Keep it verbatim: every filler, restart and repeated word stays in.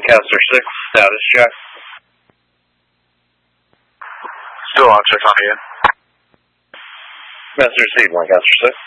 Lancaster six, status check. Still on check on you. Message received, Lancaster six.